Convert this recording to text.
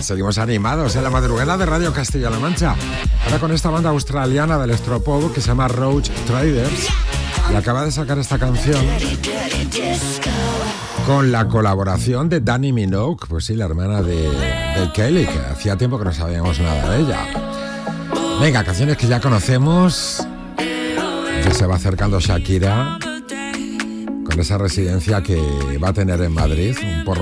Seguimos animados en la madrugada de Radio Castilla-La Mancha. Ahora con esta banda australiana del electropop que se llama Roach Traders y acaba de sacar esta canción con la colaboración de Dannii Minogue, pues sí, la hermana de Kelly, que hacía tiempo que no sabíamos nada de ella. Venga, canciones que ya conocemos. Ya se va acercando Shakira con esa residencia que va a tener en Madrid, un porro